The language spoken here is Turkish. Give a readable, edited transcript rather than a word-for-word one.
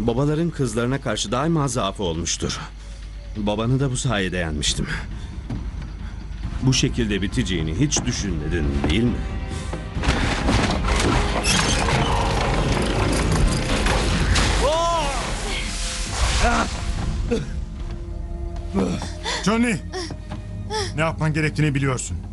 Babaların kızlarına karşı daima zaafı olmuştur. Babanı da bu sayede yenmiştim. Bu şekilde biteceğini hiç düşünmedin, değil mi? Johnny! Ne yapman gerektiğini biliyorsun.